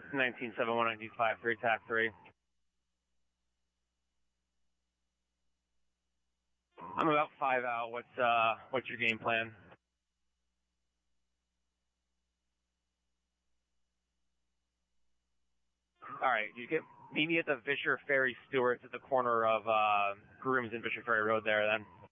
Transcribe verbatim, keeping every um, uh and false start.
nineteen seven one nineteen five three, T A C three. I'm about five out. What's uh, what's your game plan? All right, you get meet me at the Fisher Ferry Stewarts at the corner of uh, Grooms and Fisher Ferry Road there then.